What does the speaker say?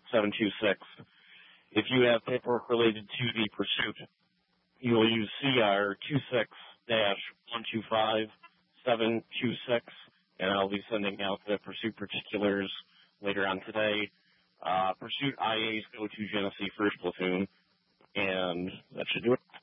726. If you have paperwork related to the pursuit, you will use CR 26-125726, and I'll be sending out the pursuit particulars later on today. Pursuit IAs go to Genesee 1st Platoon, and that should do it.